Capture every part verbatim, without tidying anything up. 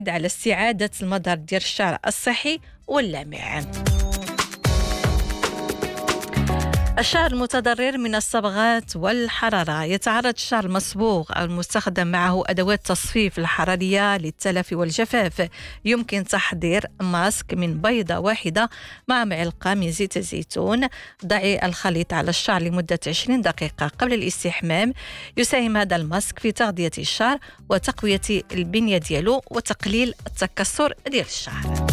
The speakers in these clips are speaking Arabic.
على استعادة المظهر ديال الشعر الصحي واللامع. الشعر المتضرر من الصبغات والحرارة. يتعرض الشعر المصبوغ أو المستخدم معه أدوات تصفيف الحرارية للتلف والجفاف. يمكن تحضير ماسك من بيضة واحدة مع معلقة من زيت الزيتون. ضعي الخليط على الشعر لمدة عشرين دقيقة قبل الاستحمام. يساهم هذا الماسك في تغذية الشعر وتقوية البنية ديالو وتقليل التكسر ديال الشعر.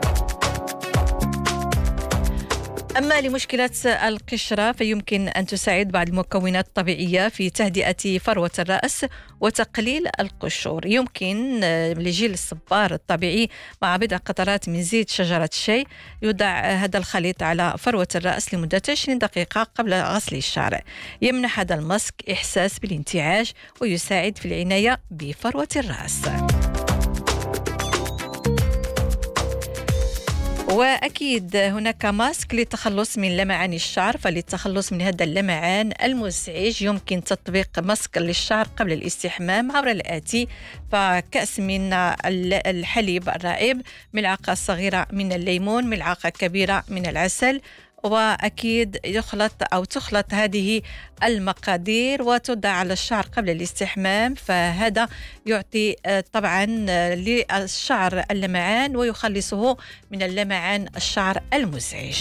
أما لمشكلة القشرة فيمكن أن تساعد بعض المكونات الطبيعية في تهدئة فروة الرأس وتقليل القشور. يمكن لجيل الصبار الطبيعي مع بضع قطرات من زيت شجرة الشاي. يوضع هذا الخليط على فروة الرأس لمدة عشرين دقيقة قبل غسل الشعر. يمنح هذا الماسك إحساس بالانتعاش ويساعد في العناية بفروة الرأس. وأكيد هناك ماسك للتخلص من لمعان الشعر. فللتخلص من هذا اللمعان المزعج يمكن تطبيق ماسك للشعر قبل الاستحمام عبر الآتي: فكأس من الحليب الرائب، ملعقة صغيرة من الليمون، ملعقة كبيرة من العسل. وأكيد يخلط أو تخلط هذه المقادير وتوضع على الشعر قبل الاستحمام. فهذا يعطي طبعا للشعر اللمعان ويخلصه من اللمعان الشعر المزعج.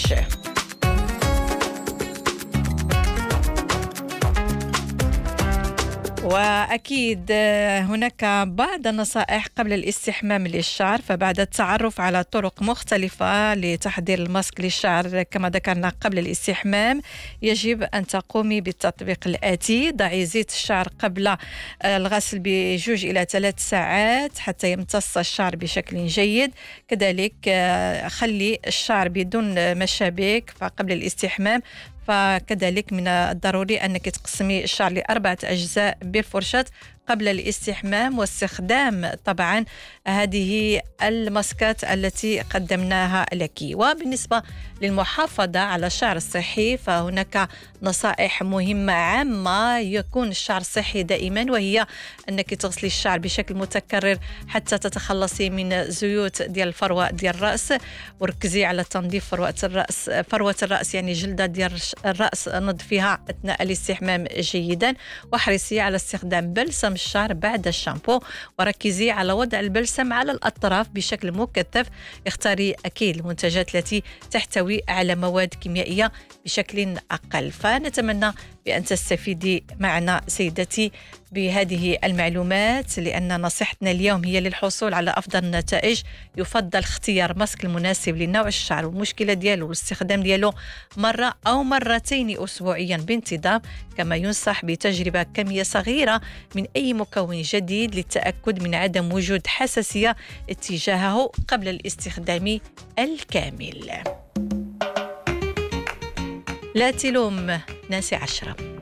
وأكيد هناك بعض النصائح قبل الاستحمام للشعر. فبعد التعرف على طرق مختلفة لتحضير الماسك للشعر كما ذكرنا قبل الاستحمام، يجب أن تقومي بالتطبيق الآتي: ضعي زيت الشعر قبل الغسل بجوج إلى ثلاث ساعات حتى يمتص الشعر بشكل جيد. كذلك خلي الشعر بدون مشابك فقبل الاستحمام. فكذلك من الضروري أنك تقسمي الشعر لأربعة أجزاء بالفرشاة قبل الاستحمام، واستخدام طبعا هذه الماسكات التي قدمناها لك. وبالنسبة للمحافظة على الشعر الصحي فهناك نصائح مهمة عامة يكون الشعر صحي دائما، وهي أنك تغسلي الشعر بشكل متكرر حتى تتخلصي من زيوت ديال الفروة ديال الرأس. وركزي على تنظيف فروة الرأس فروة الرأس يعني جلدة ديال الرأس، نظفيها أثناء الاستحمام جيدا. واحرصي على استخدام بلسم الشعر بعد الشامبو، وركزي على وضع البلسم على الأطراف بشكل مكثف. اختاري أكيد المنتجات التي تحتوي على مواد كيميائية بشكل أقل. فنتمنى بأن تستفيدي معنا سيدتي بهذه المعلومات، لأن نصيحتنا اليوم هي للحصول على أفضل النتائج يفضل اختيار ماسك المناسب لنوع الشعر والمشكلة ديالو والاستخدام ديالو مرة أو مرتين أسبوعيا بانتظام. كما ينصح بتجربة كمية صغيرة من أي مكون جديد للتأكد من عدم وجود حساسية اتجاهه قبل الاستخدام الكامل. لا تلوم ناس عشرة.